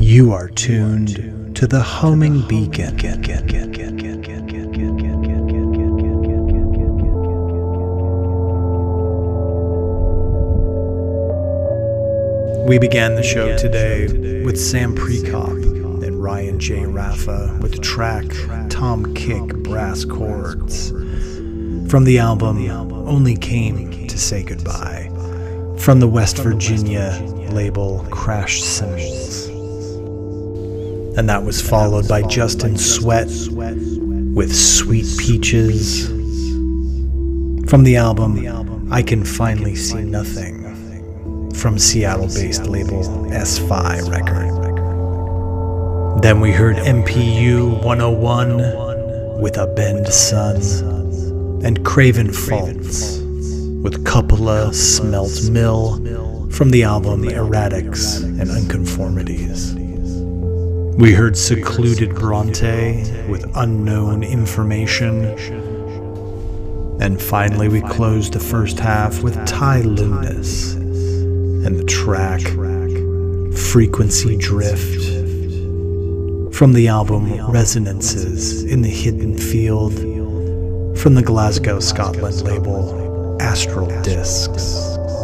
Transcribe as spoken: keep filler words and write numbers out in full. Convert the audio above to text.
You are tuned to the Homing Beacon. We began the show today with Sam Prekop and Ryan J. Raffa with the track Tom Kick Brass Chords from the album Only Came to Say Goodbye from the West Virginia label Crash Cymbals. And that was followed by Justin Sweat with Sweet Peaches from the album I Can Finally See Nothing from Seattle-based label S Phi Record. Then we heard M P U one oh one with A Bend Sun and Craven Faults with Cupola Smelt Mill from the album Erratics and Unconformities. We heard Secluded Bronte with Unknown Information. And finally we closed the first half with Ty Lunas and the track Frequency Drift from the album Resonances in the Hidden Field from the Glasgow, Scotland label Astral Discs.